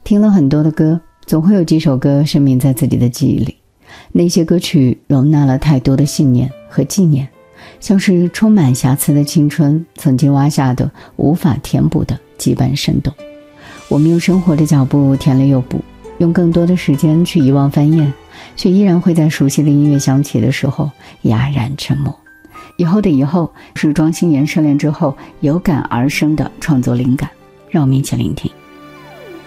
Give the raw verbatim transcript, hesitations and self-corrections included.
听了很多的歌，总会有几首歌深铭在自己的记忆里。那些歌曲容纳了太多的信念和纪念，像是充满瑕疵的青春，曾经挖下的无法填补的羁绊生动。我们用生活的脚步填了又补，用更多的时间去遗忘翻页，却依然会在熟悉的音乐响起的时候哑然沉默。以后的以后是庄心妍失恋之后有感而生的创作灵感，让我们一起聆听。